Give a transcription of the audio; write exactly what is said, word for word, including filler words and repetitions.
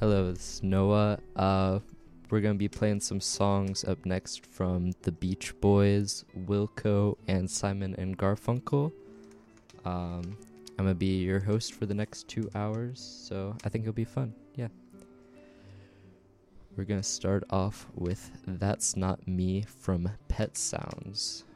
Hello, this is Noah. Uh, we're gonna be playing some songs up next from the Beach Boys, Wilco, and Simon and Garfunkel. Um, I'm gonna be your host for the next two hours, so I think it'll be fun. Yeah. We're gonna start off with "That's Not Me" from Pet Sounds.